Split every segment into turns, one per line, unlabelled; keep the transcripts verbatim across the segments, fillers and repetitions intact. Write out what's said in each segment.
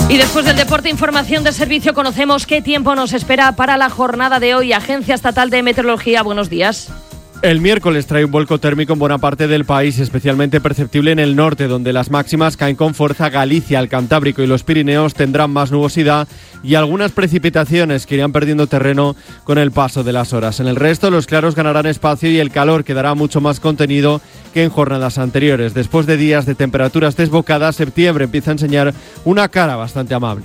Y después del deporte, información de servicio, conocemos qué tiempo nos espera para la jornada de hoy. Agencia Estatal de Meteorología, buenos días.
El miércoles trae un vuelco térmico en buena parte del país, especialmente perceptible en el norte, donde las máximas caen con fuerza. Galicia, el Cantábrico y los Pirineos tendrán más nubosidad y algunas precipitaciones que irán perdiendo terreno con el paso de las horas. En el resto, los claros ganarán espacio y el calor quedará mucho más contenido que en jornadas anteriores. Después de días de temperaturas desbocadas, septiembre empieza a enseñar una cara bastante amable.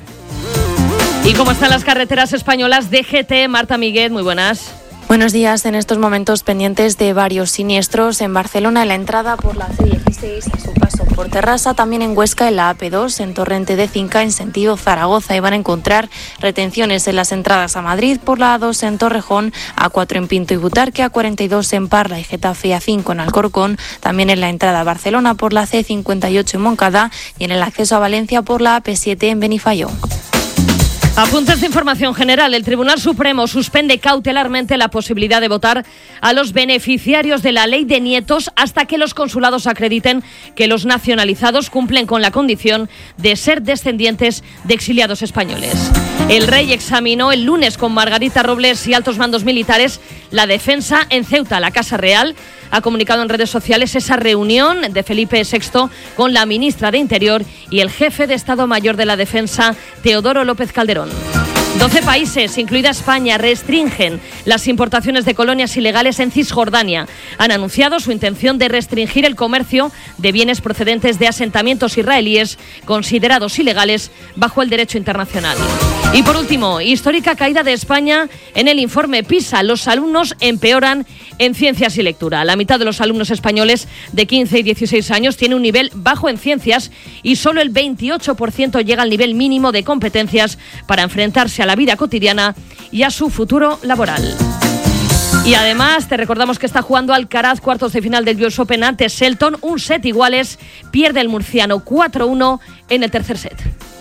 ¿Y cómo están las carreteras españolas? D G T, Marta Miguel, muy buenas.
Buenos días. En estos momentos pendientes de varios siniestros en Barcelona, en la entrada por la C dieciséis y su paso por Terrassa, también en Huesca en la A P dos, en Torrente de Cinca en sentido Zaragoza, y van a encontrar retenciones en las entradas a Madrid por la A dos en Torrejón, A cuatro en Pinto y Butarque, A cuarenta y dos en Parla y Getafe y A cinco en Alcorcón, también en la entrada a Barcelona por la C cincuenta y ocho en Moncada y en el acceso a Valencia por la A P siete en Benifayó.
Apuntes de información general. El Tribunal Supremo suspende cautelarmente la posibilidad de votar a los beneficiarios de la ley de nietos hasta que los consulados acrediten que los nacionalizados cumplen con la condición de ser descendientes de exiliados españoles. El Rey examinó el lunes con Margarita Robles y altos mandos militares la defensa en Ceuta. La Casa Real ha comunicado en redes sociales esa reunión de Felipe sexto con la ministra de Interior y el jefe de Estado Mayor de la Defensa, Teodoro López Calderón. doce países, incluida España, restringen las importaciones de colonias ilegales en Cisjordania. Han anunciado su intención de restringir el comercio de bienes procedentes de asentamientos israelíes considerados ilegales bajo el derecho internacional. Y por último, histórica caída de España en el informe PISA. Los alumnos empeoran en ciencias y lectura. La mitad de los alumnos españoles de quince y dieciséis años tiene un nivel bajo en ciencias y solo el veintiocho por ciento llega al nivel mínimo de competencias para enfrentarse a la vida cotidiana y a su futuro laboral. Y además te recordamos que está jugando Alcaraz, cuartos de final del U S Open ante Shelton, un set iguales, pierde el murciano cuatro uno en el tercer set.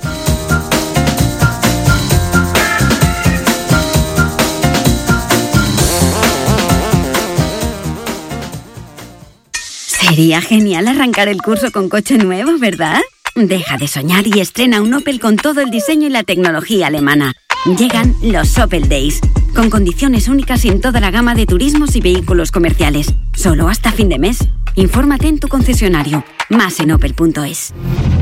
Sería genial arrancar el curso con coche nuevo, ¿verdad? Deja de soñar y estrena un Opel con todo el diseño y la tecnología alemana. Llegan los Opel Days, con condiciones únicas en toda la gama de turismos y vehículos comerciales. Solo hasta fin de mes. Infórmate en tu concesionario. Más en opel punto es.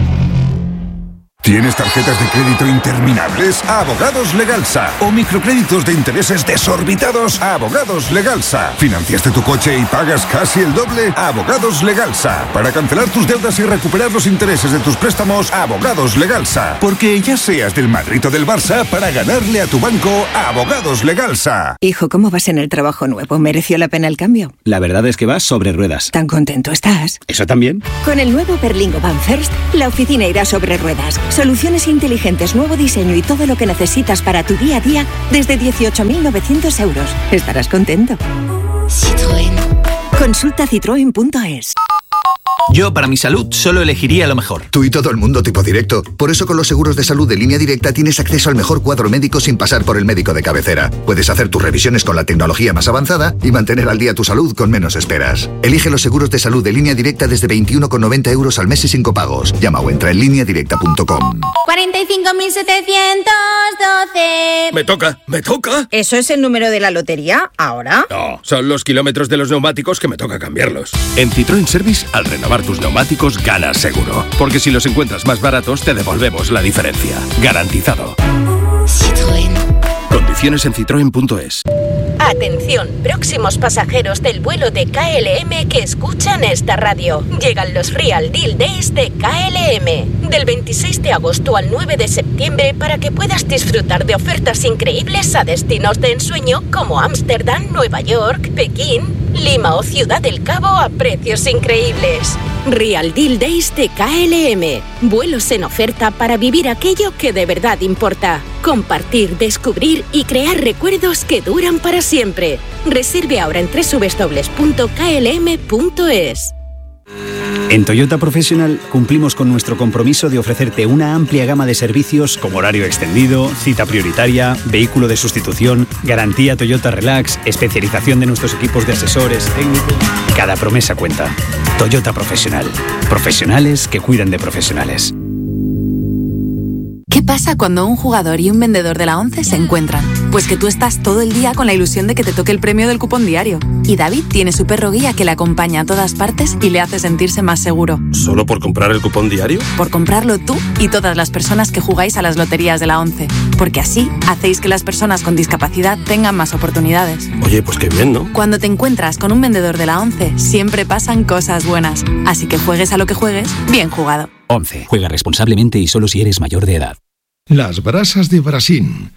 ¿Tienes tarjetas de crédito interminables? Abogados Legalsa. ¿O microcréditos de intereses desorbitados? Abogados Legalsa. ¿Financiaste tu coche y pagas casi el doble? Abogados Legalsa. Para cancelar tus deudas y recuperar los intereses de tus préstamos, Abogados Legalsa. Porque ya seas del Madrid o del Barça, para ganarle a tu banco, Abogados Legalsa.
Hijo, ¿cómo vas en el trabajo nuevo? ¿Mereció la pena el cambio?
La verdad es que vas sobre ruedas.
¿Tan contento estás?
¿Eso también?
Con el nuevo Berlingo Van First, la oficina irá sobre ruedas. Soluciones inteligentes, nuevo diseño y todo lo que necesitas para tu día a día desde dieciocho mil novecientos euros. Estarás contento. Citroën. Consulta citroen punto es.
Yo, para mi salud, solo elegiría lo mejor.
Tú y todo el mundo tipo directo. Por eso con los seguros de salud de Línea Directa tienes acceso al mejor cuadro médico sin pasar por el médico de cabecera. Puedes hacer tus revisiones con la tecnología más avanzada y mantener al día tu salud con menos esperas. Elige los seguros de salud de Línea Directa desde veintiuno con noventa euros al mes y sin copagos. Llama o entra en línea directa punto com.
cuarenta y cinco mil setecientos doce.
Me toca, me toca.
¿Eso es el número de la lotería ahora?
No, son los kilómetros de los neumáticos que me toca cambiarlos.
En Citroën Service, al renovar tus neumáticos, ganas seguro. Porque si los encuentras más baratos, te devolvemos la diferencia. Garantizado.
Citroën.
Condiciones en citroen punto es.
Atención, próximos pasajeros del vuelo de K L M que escuchan esta radio. Llegan los Real Deal Days de K L M. Del veintiséis de agosto al nueve de septiembre para que puedas disfrutar de ofertas increíbles a destinos de ensueño como Ámsterdam, Nueva York, Pekín, Lima o Ciudad del Cabo a precios increíbles. Real Deal Days de K L M. Vuelos en oferta para vivir aquello que de verdad importa. Compartir, descubrir y crear recuerdos que duran para siempre. Reserve ahora en doble u doble u doble u punto k l m punto es.
En Toyota Professional cumplimos con nuestro compromiso de ofrecerte una amplia gama de servicios como horario extendido, cita prioritaria, vehículo de sustitución, garantía Toyota Relax, especialización de nuestros equipos de asesores técnicos. Cada promesa cuenta. Toyota Professional. Profesionales que cuidan de profesionales.
¿Qué
pasa cuando un jugador y un vendedor de la ONCE se encuentran? Pues que tú estás todo el día con la ilusión de que te toque el premio del cupón diario. Y David tiene su perro guía que le acompaña a todas partes y le hace sentirse más seguro.
¿Solo por comprar el cupón diario?
Por comprarlo tú y todas las personas que jugáis a las loterías de la ONCE. Porque así hacéis que las personas con discapacidad tengan más oportunidades.
Oye, pues qué bien, ¿no?
Cuando te encuentras con un vendedor de la ONCE, siempre pasan cosas buenas. Así que juegues a lo que juegues, bien jugado.
ONCE. Juega responsablemente y solo si eres mayor de edad.
Las brasas de Brasil.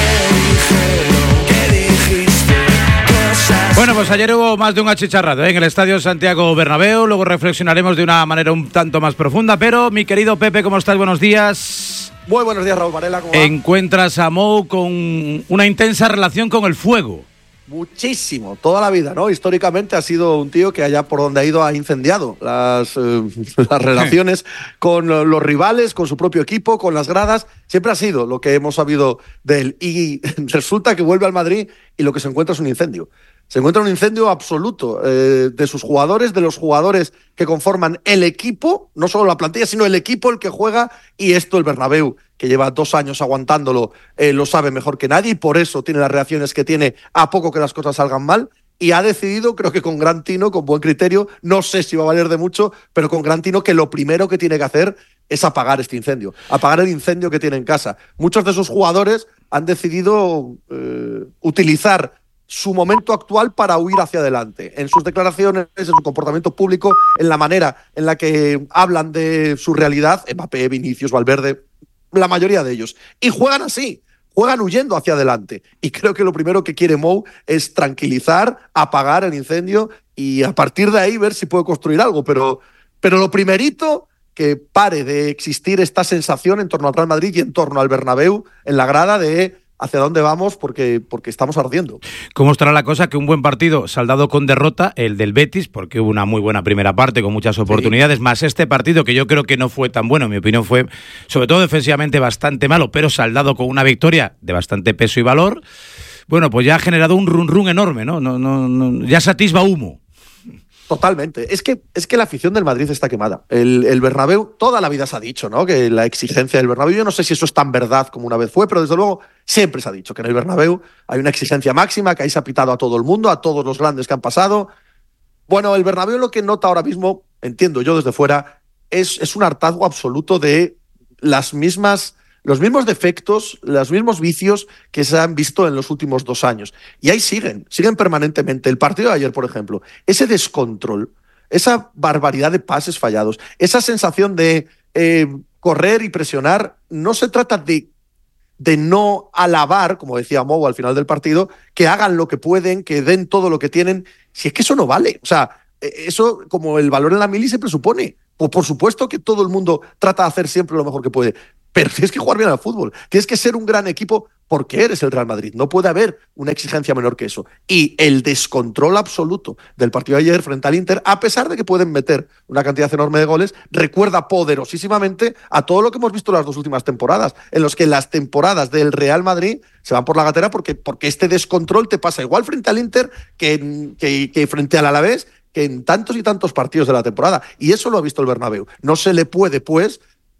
Bueno, pues ayer hubo más de un achicharrado, ¿eh? En el Estadio Santiago Bernabéu. Luego reflexionaremos de una manera un tanto más profunda. Pero, mi querido Pepe, ¿cómo estás? Buenos días.
Muy buenos días, Raúl Varela. ¿Cómo va?
Encuentras a Mou con una intensa relación con el fuego.
Muchísimo, toda la vida, ¿no? Históricamente ha sido un tío que allá por donde ha ido ha incendiado las, eh, las relaciones con los rivales, con su propio equipo, con las gradas. Siempre ha sido lo que hemos sabido de él. Y resulta que vuelve al Madrid y lo que se encuentra es un incendio. Se encuentra un incendio absoluto eh, de sus jugadores, de los jugadores que conforman el equipo, no solo la plantilla, sino el equipo el que juega, y esto el Bernabéu, que lleva dos años aguantándolo, eh, lo sabe mejor que nadie y por eso tiene las reacciones que tiene a poco que las cosas salgan mal. Y ha decidido, creo que con gran tino, con buen criterio, no sé si va a valer de mucho, pero con gran tino, que lo primero que tiene que hacer es apagar este incendio, apagar el incendio que tiene en casa. Muchos de sus jugadores han decidido eh, utilizar su momento actual para huir hacia adelante. En sus declaraciones, en su comportamiento público, en la manera en la que hablan de su realidad, Mbappé, Vinicius, Valverde, la mayoría de ellos. Y juegan así, juegan huyendo hacia adelante. Y creo que lo primero que quiere Mou es tranquilizar, apagar el incendio y a partir de ahí ver si puede construir algo. Pero, pero lo primerito, que pare de existir esta sensación en torno al Real Madrid y en torno al Bernabéu, en la grada de hacia dónde vamos porque, porque estamos ardiendo.
¿Cómo estará la cosa? Que un buen partido saldado con derrota, el del Betis, porque hubo una muy buena primera parte con muchas oportunidades, sí. Más este partido que yo creo que no fue tan bueno, en mi opinión fue sobre todo defensivamente bastante malo, pero saldado con una victoria de bastante peso y valor, bueno, pues ya ha generado un run run enorme, ¿no? no, no, no ya se atisba humo.
Totalmente. Es que, es que la afición del Madrid está quemada. El, el Bernabéu, toda la vida se ha dicho, ¿no? Que la exigencia del Bernabéu, yo no sé si eso es tan verdad como una vez fue, pero desde luego siempre se ha dicho que en el Bernabéu hay una exigencia máxima, que ahí se ha pitado a todo el mundo, a todos los grandes que han pasado. Bueno, el Bernabéu lo que nota ahora mismo, entiendo yo desde fuera, es, es un hartazgo absoluto de las mismas... los mismos defectos, los mismos vicios que se han visto en los últimos dos años. Y ahí siguen, siguen permanentemente. El partido de ayer, por ejemplo, ese descontrol, esa barbaridad de pases fallados, esa sensación de eh, correr y presionar, no se trata de, de no alabar, como decía Mou al final del partido, que hagan lo que pueden, que den todo lo que tienen. Si es que eso no vale. O sea, eso, como el valor en la mili se presupone. Pues por supuesto que todo el mundo trata de hacer siempre lo mejor que puede. Pero tienes que jugar bien al fútbol, tienes que ser un gran equipo porque eres el Real Madrid. No puede haber una exigencia menor que eso. Y el descontrol absoluto del partido de ayer frente al Inter, a pesar de que pueden meter una cantidad enorme de goles, recuerda poderosísimamente a todo lo que hemos visto las dos últimas temporadas, en los que las temporadas del Real Madrid se van por la gatera porque, porque este descontrol te pasa igual frente al Inter que, que, que frente al Alavés, que en tantos y tantos partidos de la temporada. Y eso lo ha visto el Bernabéu. No se le puede, pues,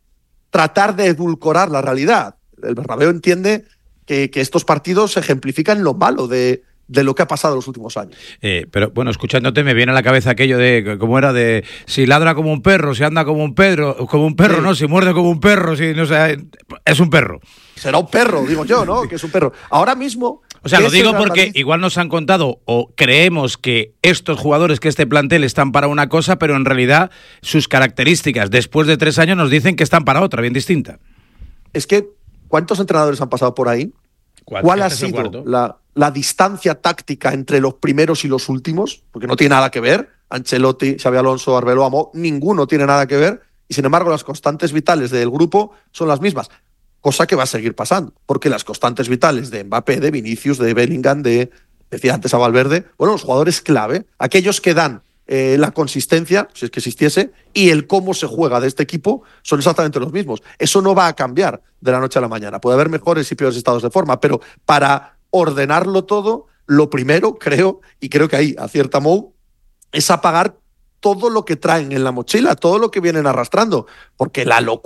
tratar de edulcorar la realidad. El Bernabéu entiende que, que estos partidos ejemplifican lo malo de, de lo que ha pasado en los últimos años.
Eh, pero bueno, escuchándote me viene a la cabeza aquello de, ¿cómo era? De si ladra como un perro, si anda como un perro, como un perro, sí. No, si muerde como un perro, si no sé, es un perro.
Será un perro, digo yo, ¿no? Que es un perro. Ahora mismo...
O sea, lo digo porque igual nos han contado o creemos que estos jugadores, que este plantel están para una cosa, pero en realidad sus características después de tres años nos dicen que están para otra, bien distinta.
Es que, ¿cuántos entrenadores han pasado por ahí?
¿Cuál,
¿Cuál ha sido la, la distancia táctica entre los primeros y los últimos? Porque no tiene nada que ver. Ancelotti, Xabi Alonso, Arbeloa, Mo, ninguno tiene nada que ver. Y sin embargo, las constantes vitales del grupo son las mismas. Cosa que va a seguir pasando, porque las constantes vitales de Mbappé, de Vinicius, de Bellingham, de, decía antes a Valverde, bueno, los jugadores clave, aquellos que dan eh, la consistencia, si es que existiese, y el cómo se juega de este equipo, son exactamente los mismos. Eso no va a cambiar de la noche a la mañana. Puede haber mejores y peores estados de forma, pero para ordenarlo todo, lo primero, creo, y creo que ahí acierta Mou, es apagar todo lo que traen en la mochila, todo lo que vienen arrastrando, porque la locura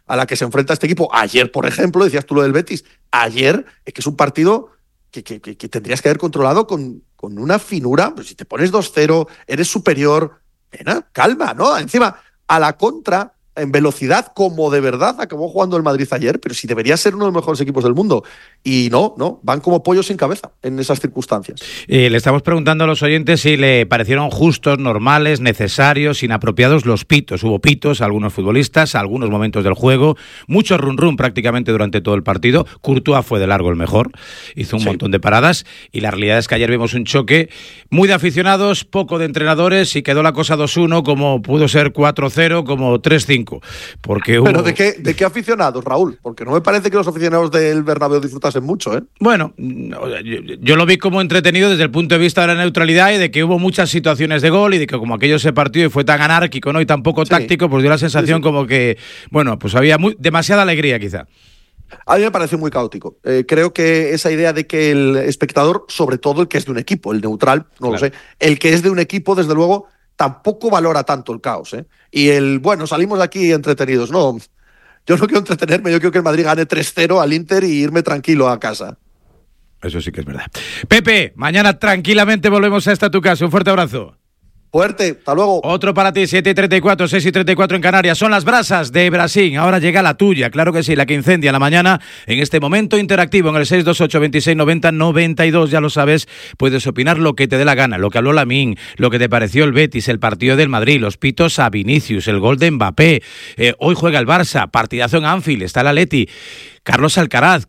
a la que se enfrenta este equipo. Ayer, por ejemplo, decías tú lo del Betis, ayer es que es un partido que, que, que, que tendrías que haber controlado con, con una finura. Pues si te pones dos cero, eres superior, pena, calma, ¿no? Encima, a la contra, en velocidad, como de verdad acabó jugando el Madrid ayer, pero si debería ser uno de los mejores equipos del mundo. Y no, no, van como pollos sin cabeza en esas circunstancias.
Eh, le estamos preguntando a los oyentes si le parecieron justos, normales, necesarios, inapropiados los pitos. Hubo pitos a algunos futbolistas, a algunos momentos del juego, mucho run run prácticamente durante todo el partido. Courtois fue de largo el mejor, hizo un sí. montón de paradas, y la realidad es que ayer vimos un choque muy de aficionados, poco de entrenadores, y quedó la cosa dos uno, como pudo ser cuatro cero, como tres cinco. Porque hubo...
¿Pero de qué, de qué aficionados, Raúl? Porque no me parece que los aficionados del Bernabéu disfrutasen mucho, ¿eh?
Bueno, yo, yo lo vi como entretenido desde el punto de vista de la neutralidad y de que hubo muchas situaciones de gol, y de que como aquello se partió y fue tan anárquico, ¿no?, y tan poco sí. táctico, pues dio la sensación sí, sí. como que, bueno, pues había muy, demasiada alegría quizá.
A mí me pareció muy caótico. Eh, creo que esa idea de que el espectador, sobre todo el que es de un equipo, el neutral, no claro. lo sé, el que es de un equipo, desde luego, tampoco valora tanto el caos, ¿eh? Y el, bueno, salimos de aquí entretenidos. No, yo no quiero entretenerme, yo quiero que el Madrid gane tres cero al Inter y irme tranquilo a casa.
Eso sí que es verdad. Pepe, mañana tranquilamente volvemos a esta tu casa. Un fuerte abrazo.
Fuerte, hasta luego.
Otro para ti, siete y treinta y cuatro, seis y treinta y cuatro en Canarias. Son las brasas de Brasil. Ahora llega la tuya, claro que sí, la que incendia la mañana en este momento interactivo en el seis dos ocho, veintiséis, noventa, noventa y dos. Ya lo sabes, puedes opinar lo que te dé la gana, lo que habló Lamine, lo que te pareció el Betis, el partido del Madrid, los pitos a Vinicius, el gol de Mbappé. Eh, hoy juega el Barça, partidazo en Anfield, está el Atleti. Carlos Alcaraz,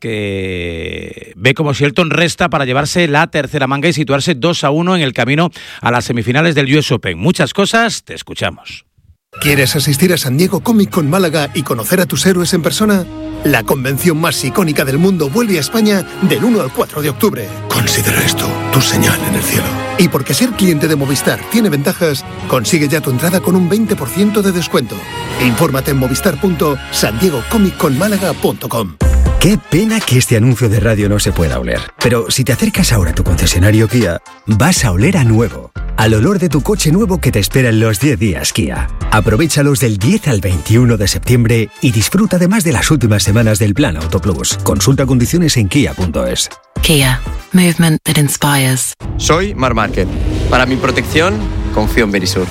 que ve como Shelton resta para llevarse la tercera manga y situarse dos a uno en el camino a las semifinales del U S Open. Muchas cosas, te escuchamos.
¿Quieres asistir a San Diego Comic Con Málaga y conocer a tus héroes en persona? La convención más icónica del mundo vuelve a España del uno al cuatro de octubre. Considera esto tu señal en el cielo. Y porque ser cliente de Movistar tiene ventajas, consigue ya tu entrada con un veinte por ciento de descuento. Infórmate en movistar punto san diego comic con málaga punto com.
Qué pena que este anuncio de radio no se pueda oler. Pero si te acercas ahora a tu concesionario Kia, vas a oler a nuevo. Al olor de tu coche nuevo que te espera en los diez días Kia. Aprovéchalos del diez al veintiuno de septiembre y disfruta además de las últimas semanas del Plan Auto Plus. Consulta condiciones en kia punto es.
Kia. Movement that inspires.
Soy Mar Márquez. Para mi protección, confío en Verisur.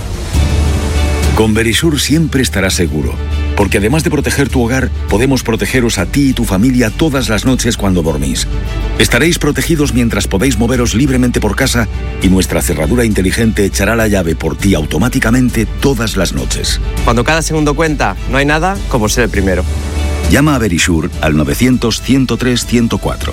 Con Verisur siempre estarás seguro, porque además de proteger tu hogar, podemos protegeros a ti y tu familia todas las noches cuando dormís. Estaréis protegidos mientras podéis moveros libremente por casa y nuestra cerradura inteligente echará la llave por ti automáticamente todas las noches.
Cuando cada segundo cuenta, no hay nada como ser el primero.
Llama a Verisur al novecientos, ciento tres, ciento cuatro.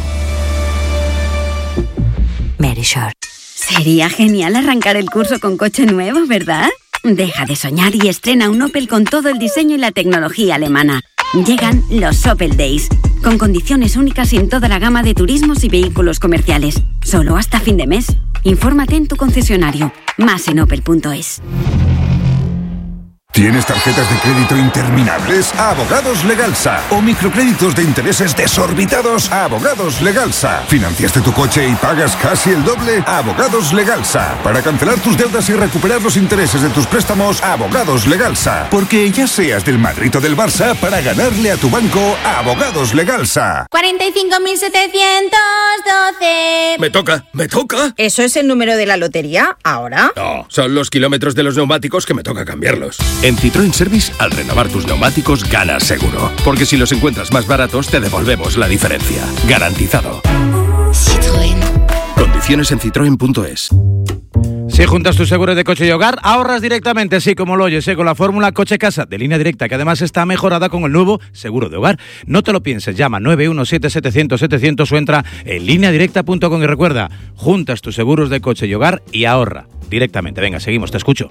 Verisur. Sería genial arrancar el curso con coche nuevo, ¿verdad? Deja de soñar y estrena un Opel con todo el diseño y la tecnología alemana. Llegan los Opel Days, con condiciones únicas en toda la gama de turismos y vehículos comerciales. Solo hasta fin de mes. Infórmate en tu concesionario. Más en opel punto es.
¿Tienes tarjetas de crédito interminables? Abogados Legalsa. ¿O microcréditos de intereses desorbitados? Abogados Legalsa. ¿Financiaste tu coche y pagas casi el doble? Abogados Legalsa. Para cancelar tus deudas y recuperar los intereses de tus préstamos, Abogados Legalsa. Porque ya seas del Madrid o del Barça, para ganarle a tu banco, Abogados Legalsa.
cuarenta y cinco mil setecientos doce.
Me toca, me toca.
¿Eso es el número de la lotería? ¿Ahora?
No, son los kilómetros de los neumáticos que me toca cambiarlos.
En Citroën Service, al renovar tus neumáticos, ganas seguro. Porque si los encuentras más baratos, te devolvemos la diferencia. Garantizado.
Citroën.
Condiciones en citroen punto es.
Si juntas tus seguros de coche y hogar, ahorras directamente, así como lo oyes, ¿eh? Con la fórmula Coche-Casa de Línea Directa, que además está mejorada con el nuevo seguro de hogar. No te lo pienses, llama nueve uno siete, setecientos, setecientos o entra en línea directa punto com y recuerda, juntas tus seguros de coche y hogar y ahorra directamente. Venga, seguimos, te escucho.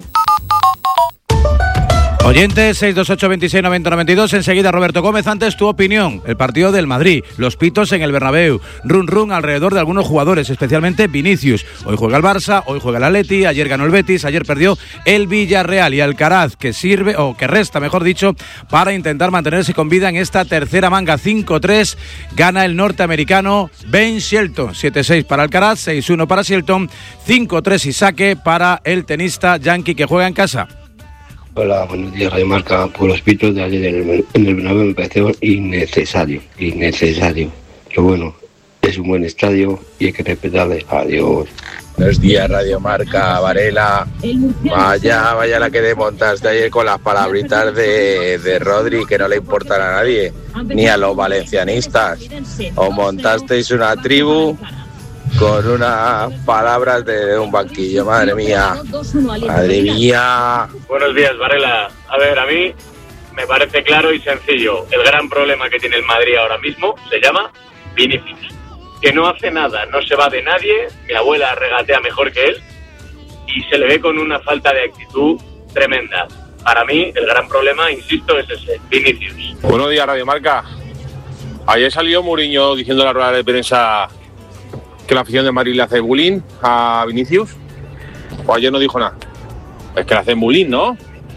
Oyentes, seis dos ocho, veintiséis, noventa, noventa y dos. Enseguida, Roberto Gómez, antes tu opinión. El partido del Madrid, los pitos en el Bernabéu, run run alrededor de algunos jugadores, especialmente Vinicius. Hoy juega el Barça, hoy juega el Atleti, ayer ganó el Betis, ayer perdió el Villarreal. Y Alcaraz, que sirve, o que resta, mejor dicho, para intentar mantenerse con vida en esta tercera manga. Cinco tres, gana el norteamericano Ben Shelton. siete seis para Alcaraz, seis uno para Shelton, cinco tres y saque para el tenista yankee que juega en casa.
Hola, buenos días, Radio Marca. Por los pitos de ayer en el, en el Bernabéu me pareció innecesario, innecesario. Pero bueno, es un buen estadio y hay que respetarle. Adiós.
Buenos días, Radio Marca, Varela. Vaya, vaya la que desmontaste ayer con las palabritas de, de Rodri, que no le importan a nadie, ni a los valencianistas. Os montasteis una tribu con unas palabras de, de un banquillo, madre mía, madre mía.
Buenos días, Varela. A ver, a mí me parece claro y sencillo. El gran problema que tiene el Madrid ahora mismo se llama Vinicius, que no hace nada, no se va de nadie. Mi abuela regatea mejor que él y se le ve con una falta de actitud tremenda. Para mí, el gran problema, insisto, es ese, Vinicius.
Buenos días, Radio Marca. Ayer salió Mourinho diciendo en la rueda de prensa que la afición de Madrid le hace bullying a Vinicius. O ayer no dijo nada. Es que le hacen bullying, ¿no?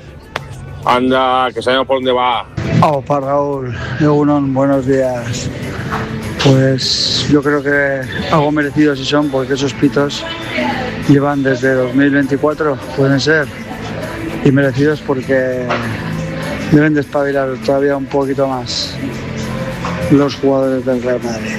Anda, que sabemos por dónde va.
Oh, para Raúl, Egunon, buenos días. Pues yo creo que algo merecidos sí son, porque esos pitos llevan desde dos mil veinticuatro, pueden ser, y merecidos porque deben de espabilar todavía un poquito más los jugadores del Real Madrid.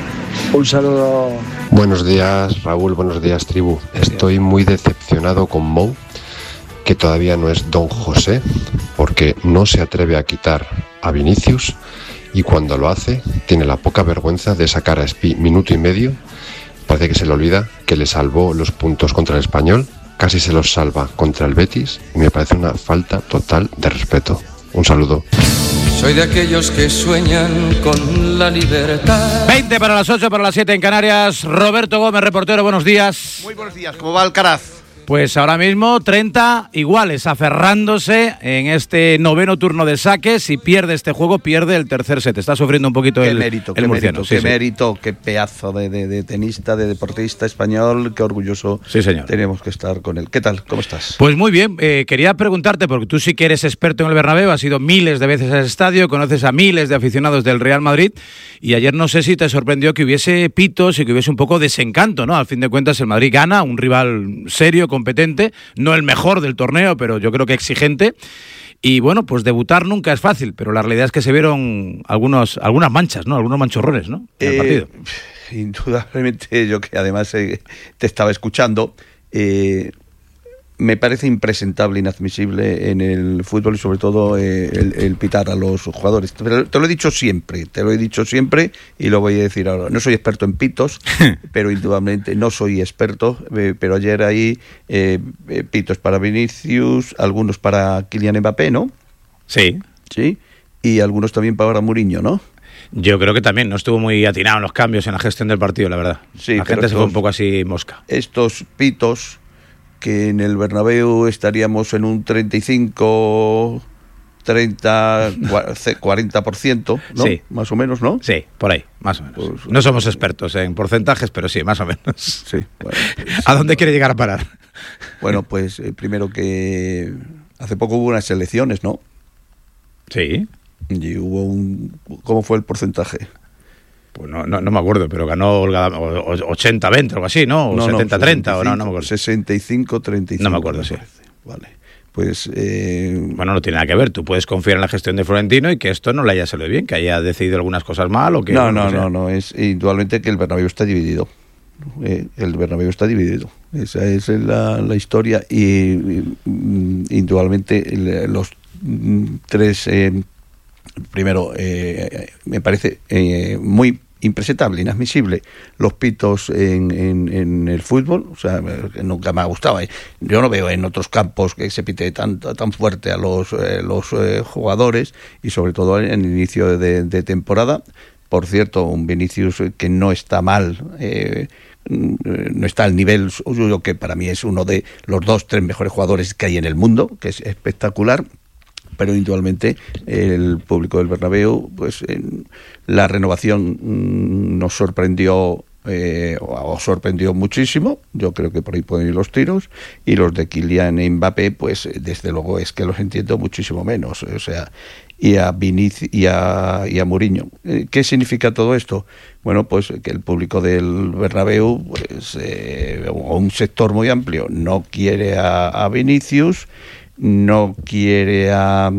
Un saludo.
Buenos días, Raúl, buenos días, tribu. Estoy muy decepcionado con Mou, que todavía no es Don José, porque no se atreve a quitar a Vinicius. Y cuando lo hace, tiene la poca vergüenza de sacar a Espi minuto y medio. Parece que se le olvida que le salvó los puntos contra el Español, casi se los salva contra el Betis, y me parece una falta total de respeto. Un saludo.
Soy de aquellos que sueñan con la libertad.
veinte para las ocho, para las siete en Canarias. Roberto Gómez, reportero, buenos días.
Muy buenos días, ¿cómo va Alcaraz?
Pues ahora mismo treinta iguales, aferrándose en este noveno turno de saques. Si pierde este juego, pierde el tercer set. Está sufriendo un poquito
qué
el,
mérito,
el
qué
murciano.
Mérito,
sí,
qué
sí.
mérito, qué pedazo de, de, de tenista, de deportista español. Qué orgulloso.
Sí, señor.
Tenemos que estar con él. ¿Qué tal? ¿Cómo estás?
Pues muy bien. Eh, quería preguntarte, porque tú sí que eres experto en el Bernabéu, has ido miles de veces al estadio, conoces a miles de aficionados del Real Madrid, y ayer no sé si te sorprendió que hubiese pitos y que hubiese un poco de desencanto, ¿no? Al fin de cuentas el Madrid gana, un rival serio, competente, no el mejor del torneo, pero yo creo que exigente. Y bueno, pues debutar nunca es fácil, pero la realidad es que se vieron algunos, algunas manchas, ¿no? Algunos manchorrones, ¿no? En el
eh,
partido.
Indudablemente, yo que además eh, te estaba escuchando, eh, me parece impresentable, inadmisible en el fútbol y sobre todo eh, el, el pitar a los jugadores. Pero te lo he dicho siempre, te lo he dicho siempre y lo voy a decir ahora. No soy experto en pitos, pero indudablemente no soy experto, eh, pero ayer ahí eh, eh, pitos para Vinicius, algunos para Kylian Mbappé, ¿no?
Sí.
Sí, y algunos también para Mourinho, ¿no?
Yo creo que también no estuvo muy atinado en los cambios en la gestión del partido, la verdad.
Sí,
la gente se fue un poco así mosca.
Estos pitos que en el Bernabéu estaríamos en un treinta y cinco, treinta, cuarenta por ciento, ¿no?
Sí.
Más o menos, ¿no?
Sí, por ahí, más o menos. Pues, no somos expertos en porcentajes, pero sí, más o menos.
Sí. Bueno, pues,
¿a dónde quiere llegar a parar?
Bueno, pues eh, primero que hace poco hubo unas elecciones, ¿no?
Sí.
Y hubo un... ¿Cómo fue el porcentaje?
Pues no, no, no me acuerdo, pero ganó Olga ochenta veinte, algo así, ¿no? O no, setenta treinta, o no, no me acuerdo.
sesenta y cinco treinta y cinco.
No me acuerdo, sí.
Vale. Pues. Eh...
Bueno, no tiene nada que ver. Tú puedes confiar en la gestión de Florentino y que esto no le haya salido bien, que haya decidido algunas cosas mal o que.
No, no, no, no. Es indudablemente que el Bernabéu está dividido. Eh, el Bernabéu está dividido. Esa es la, la historia y, y indudablemente los tres. Eh, Primero, eh, me parece eh, muy impresentable, inadmisible los pitos en, en, en el fútbol. O sea, nunca me ha gustado. Eh. Yo no veo en otros campos que se pite tan, tan fuerte a los, eh, los eh, jugadores y sobre todo en el inicio de, de temporada. Por cierto, un Vinicius que no está mal, eh, no está al nivel suyo, que para mí es uno de los dos, tres mejores jugadores que hay en el mundo, que es espectacular. Pero indudablemente el público del Bernabéu, pues en la renovación mmm, nos sorprendió eh, o sorprendió muchísimo. Yo creo que por ahí pueden ir los tiros, y los de Kylian Mbappé, pues desde luego es que los entiendo muchísimo menos. O sea, y a Vinicius y a, y a Mourinho. ¿Qué significa todo esto? Bueno, pues que el público del Bernabéu, pues eh, o un sector muy amplio, no quiere a, a Vinicius. no quiere a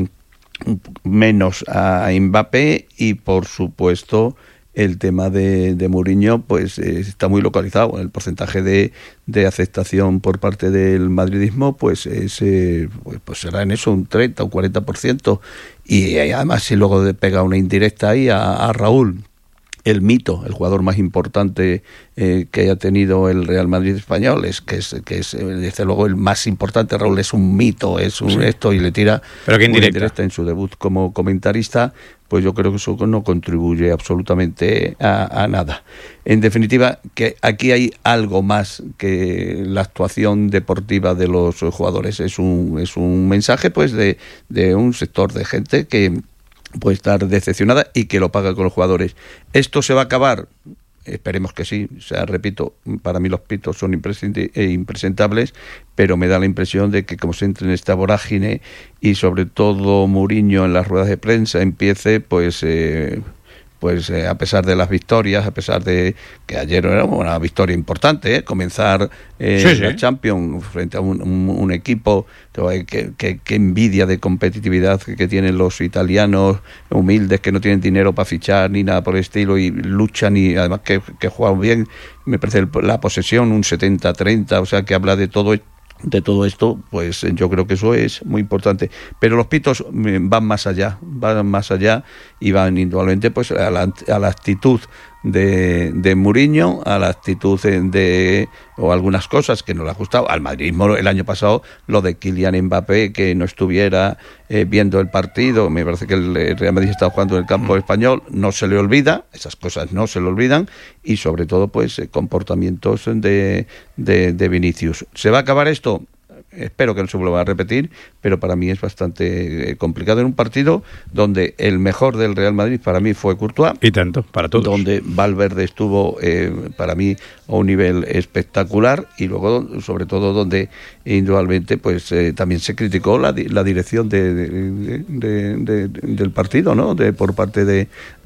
menos a Mbappé y, por supuesto, el tema de, de Mourinho pues eh, está muy localizado. El porcentaje de, de aceptación por parte del madridismo pues, es, eh, pues, pues será en eso un treinta o cuarenta por ciento. Y eh, además, si luego de pega una indirecta ahí a, a Raúl, el mito, el jugador más importante eh, que haya tenido el Real Madrid español, es que es, que es desde luego el más importante. Raúl es un mito, es un sí. esto, y le tira
¿Pero qué indirecta?
Una indirecta en su debut como comentarista. Pues yo creo que eso no contribuye absolutamente a, a nada. En definitiva, que aquí hay algo más que la actuación deportiva de los jugadores. Es un, es un mensaje pues de, de un sector de gente que puede estar decepcionada y que lo paga con los jugadores. ¿Esto se va a acabar? Esperemos que sí. O sea, repito, para mí los pitos son impresentables, pero me da la impresión de que como se entre en esta vorágine y sobre todo Mourinho en las ruedas de prensa empiece pues... Eh, pues eh, a pesar de las victorias, a pesar de que ayer era una victoria importante, ¿eh? comenzar eh, sí, sí. la Champions frente a un, un, un equipo que, que, que, que envidia de competitividad que, que tienen los italianos, humildes, que no tienen dinero para fichar ni nada por el estilo y luchan y además que, que juegan bien. Me parece la posesión un setenta treinta, o sea que habla de todo de todo esto, pues yo creo que eso es muy importante. Pero los pitos van más allá, van más allá y van indudablemente pues a la, a la actitud de, de Mourinho, a la actitud de, o algunas cosas que no le ha gustado. Al madridismo el año pasado, lo de Kylian Mbappé, que no estuviera eh, viendo el partido, me parece que el Real Madrid estaba jugando en el campo español, no se le olvida, esas cosas no se le olvidan, y sobre todo pues eh, comportamientos de, de, de Vinicius. ¿Se va a acabar esto? Espero que no se vuelva a repetir, pero para mí es bastante complicado en un partido donde el mejor del Real Madrid para mí fue Courtois.
Y tanto, para todos.
Donde Valverde estuvo eh, para mí a un nivel espectacular y luego, sobre todo, donde indudablemente pues eh, también se criticó la, la dirección de, de, de, de, del partido, ¿no? De, por parte de,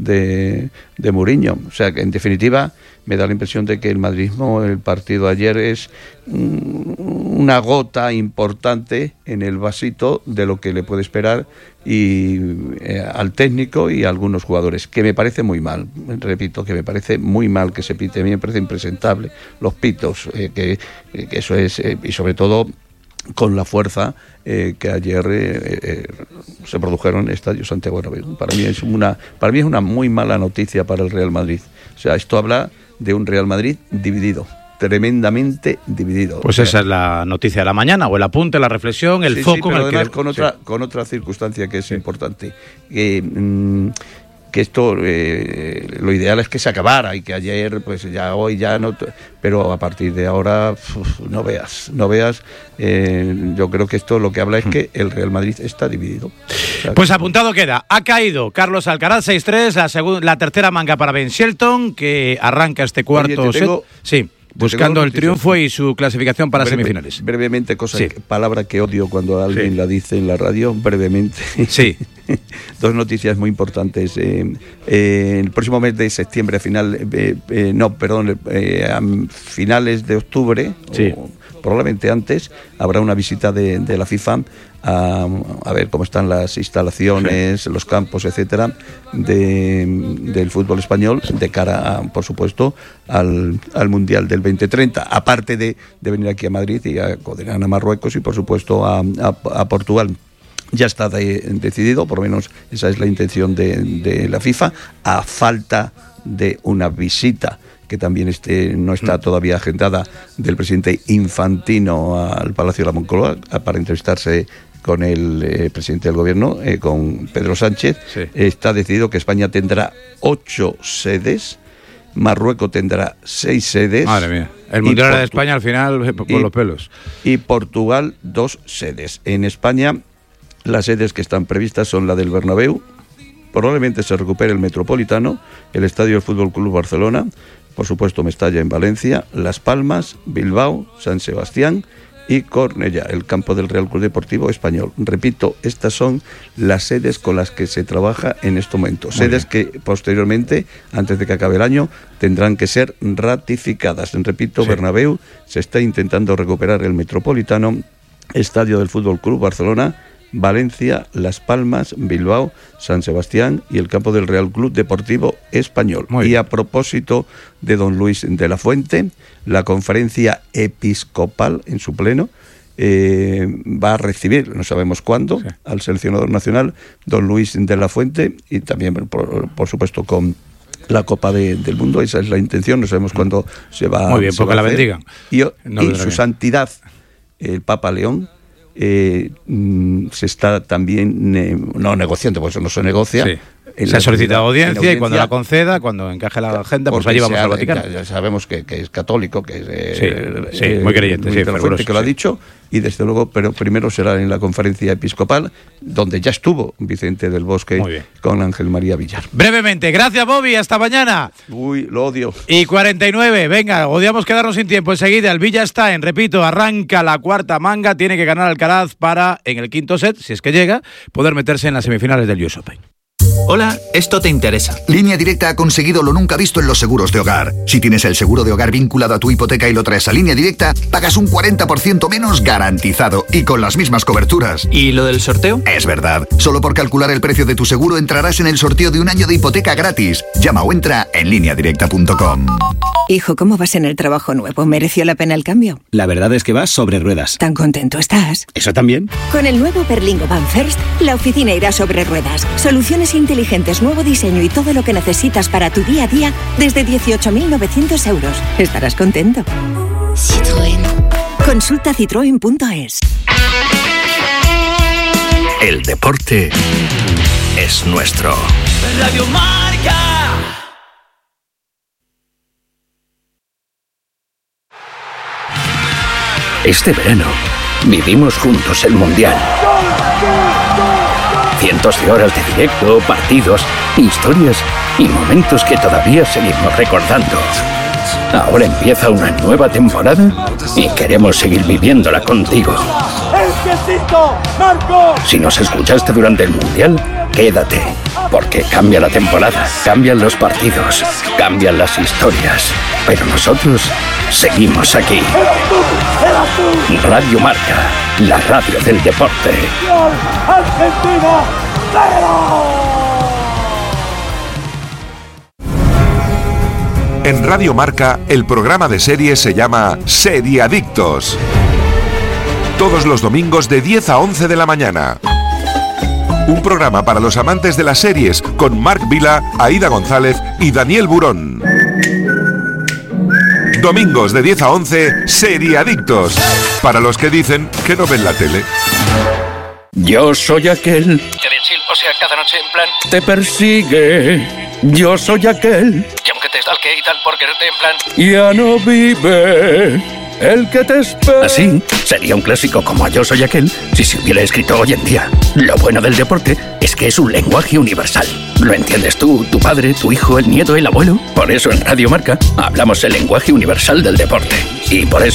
de, de Mourinho. O sea, que en definitiva me da la impresión de que el madridismo, el partido ayer es una gota importante en el vasito de lo que le puede esperar y eh, al técnico y a algunos jugadores, que me parece muy mal, repito, que me parece muy mal que se pite, a mí me parece impresentable los pitos, eh, que, que eso es, eh, y sobre todo con la fuerza eh, que ayer eh, eh, se produjeron en Estadio Santiago Bernabéu. Para mí es una, para mí es una muy mala noticia para el Real Madrid. O sea, esto habla de un Real Madrid dividido, tremendamente dividido.
Pues esa es la noticia de la mañana, o el apunte, la reflexión, el
sí,
foco.
Sí, pero
en el
además
que...
con otra,
sí.
con otra circunstancia que es sí. importante. Que, mmm, que esto, eh, lo ideal es que se acabara y que ayer, pues ya hoy ya no, pero a partir de ahora, uf, no veas, no veas, eh, yo creo que esto lo que habla es que el Real Madrid está dividido. O sea,
pues apuntado queda, ha caído Carlos Alcaraz seis tres, la, segunda, la tercera manga para Ben Shelton, que arranca este cuarto
Oye, te tengo,
set. Sí. Buscando el triunfo y su clasificación para
breve,
semifinales.
Brevemente, cosa
sí.
que, palabra que odio cuando alguien sí. la dice en la radio, brevemente.
Sí.
Dos noticias muy importantes. Eh, eh, el próximo mes de septiembre, a final, eh, eh, no, perdón, eh, a finales de octubre,
sí.
o probablemente antes, habrá una visita de, de la FIFA a, a ver cómo están las instalaciones, sí. los campos, etcétera, de, del fútbol español, de cara, a, por supuesto, al, al Mundial del veinte treinta. Aparte de, de venir aquí a Madrid y acudir a Marruecos y, por supuesto, a, a, a Portugal. Ya está de, decidido, por lo menos esa es la intención de, de la FIFA, a falta de una visita que también este, no está todavía agendada, del presidente Infantino al Palacio de la Moncloa para entrevistarse con el eh, presidente del gobierno, eh, con Pedro Sánchez.
Sí.
Está decidido que España tendrá ocho sedes, Marruecos tendrá seis sedes.
Madre mía, el Mundial de España al final por y, los pelos.
Y Portugal dos sedes. En España las sedes que están previstas son la del Bernabéu, probablemente se recupere el Metropolitano, el Estadio del Fútbol Club Barcelona, por supuesto Mestalla en Valencia, Las Palmas, Bilbao, San Sebastián y Cornellá, el campo del Real Club Deportivo Español. Repito, estas son las sedes con las que se trabaja en este momento. Muy sedes bien. Que posteriormente, antes de que acabe el año, tendrán que ser ratificadas. Repito, sí. Bernabéu, se está intentando recuperar el Metropolitano estadio del Fútbol Club Barcelona, Valencia, Las Palmas, Bilbao, San Sebastián y el campo del Real Club Deportivo Español. Y a propósito de don Luis de la Fuente, la conferencia episcopal en su pleno eh, va a recibir, no sabemos cuándo, sí. al seleccionador nacional, don Luis de la Fuente, y también, por, por supuesto, con la Copa de, del Mundo. Esa es la intención, no sabemos cuándo se va,
Muy bien,
se
porque
va a
la
hacer.
bendigan.
Y,
no
y su santidad, el Papa León, Eh, mm, se está también eh, no negociando, pues eso no se negocia.
Sí. Se ha solicitado audiencia, audiencia y cuando la conceda, cuando encaje la agenda, pues allí vamos al Vaticano.
Ya, ya sabemos que, que es católico, que es eh,
sí, sí, eh, muy creyente, sí,
fuerte, que lo ha dicho, y desde luego, pero primero será en la conferencia episcopal, donde ya estuvo Vicente del Bosque con Ángel María Villar.
Brevemente, gracias Bobby, hasta mañana.
Uy, lo odio.
Y cuarenta y nueve, venga, odiamos quedarnos sin tiempo. Enseguida el Villa está en, repito, arranca la cuarta manga, tiene que ganar Alcaraz para, en el quinto set, si es que llega, poder meterse en las semifinales del U S Open.
Hola, esto te interesa.
Línea Directa ha conseguido lo nunca visto en los seguros de hogar. Si tienes el seguro de hogar vinculado a tu hipoteca y lo traes a Línea Directa, pagas un cuarenta por ciento menos garantizado y con las mismas coberturas.
¿Y lo del sorteo?
Es verdad. Solo por calcular el precio de tu seguro entrarás en el sorteo de un año de hipoteca gratis. Llama o entra en línea directa punto com.
Hijo, ¿cómo vas en el trabajo nuevo? ¿Mereció la pena el cambio?
La verdad es que vas sobre ruedas.
¿Tan contento estás?
¿Eso también?
Con el nuevo Berlingo Van First, la oficina irá sobre ruedas. Soluciones inteligentes, nuevo diseño y todo lo que necesitas para tu día a día desde dieciocho mil novecientos euros. Estarás contento. Citroën. Consulta citroen punto es.
El deporte es nuestro.
Radio Marca.
Este verano vivimos juntos el Mundial. Cientos de horas de directo, partidos, historias y momentos que todavía seguimos recordando. Ahora empieza una nueva temporada y queremos seguir viviéndola contigo. Si nos escuchaste durante el Mundial, quédate, porque cambia la temporada, cambian los partidos, cambian las historias, pero nosotros seguimos aquí. Radio Marca, la radio del deporte.
Argentina,
En Radio Marca, el programa de series se llama Seriadictos. Todos los domingos de diez a once de la mañana. Un programa para los amantes de las series con Marc Vila, Aida González y Daniel Burón. Domingos de diez a once, Seriadictos. Para los que dicen que no ven la tele.
Yo soy aquel
Que de chill, o sea, cada noche en plan
te persigue. Yo soy aquel
que aunque te stalke y tal por quererte en plan
ya no vive. El que te espera. Así, sería un clásico como Yo soy aquel si se hubiera escrito hoy en día. Lo bueno del deporte es que es un lenguaje universal. ¿Lo entiendes tú, tu padre, tu hijo, el nieto, el abuelo? Por eso en Radio Marca hablamos el lenguaje universal del deporte. Y por eso